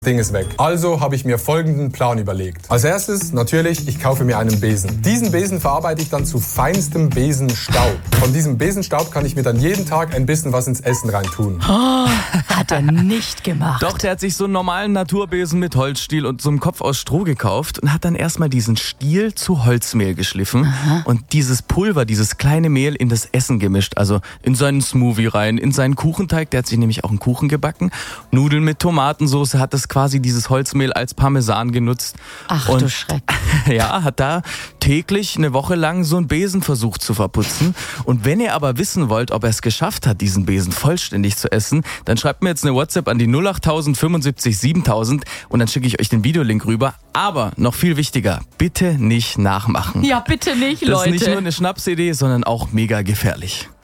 Ding ist weg. Also habe ich mir folgenden Plan überlegt. Als erstes natürlich, ich kaufe mir einen Besen. Diesen Besen verarbeite ich dann zu feinstem Besenstaub. Von diesem Besenstaub kann ich mir dann jeden Tag ein bisschen was ins Essen reintun. Oh, hat er nicht gemacht. Doch, der hat sich so einen normalen Naturbesen mit Holzstiel und so einem Kopf aus Stroh gekauft und hat dann erstmal diesen Stiel zu Holzmehl geschliffen. Aha. Und dieses Pulver, dieses kleine Mehl in das Essen gemischt. Also in seinen Smoothie rein, in seinen Kuchenteig. Der hat sich nämlich auch einen Kuchen gebacken. Nudeln mit Tomatensauce, hat das quasi dieses Holzmehl als Parmesan genutzt. Ach und du Schreck. Ja, hat da täglich eine Woche lang so einen Besen versucht zu verputzen. Und wenn ihr aber wissen wollt, ob er es geschafft hat, diesen Besen vollständig zu essen, dann schreibt mir jetzt eine WhatsApp an die 08000 75 7000 und dann schicke ich euch den Videolink rüber. Aber noch viel wichtiger, bitte nicht nachmachen. Ja, bitte nicht, Das Leute. ist nicht nur eine Schnapsidee, sondern auch mega gefährlich.